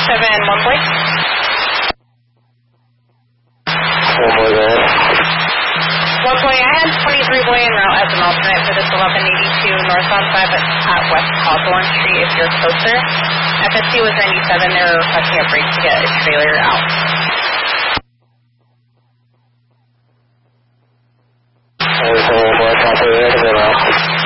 1 boy. 1 boy there. 1 boy, I had 23 boy en route as an alternate for this 1182 northbound 5 at West Hawthorne Street if you're closer. FSC was 97, they were requesting a break to get a trailer out. There's a 1 boy, copy, ready to go out.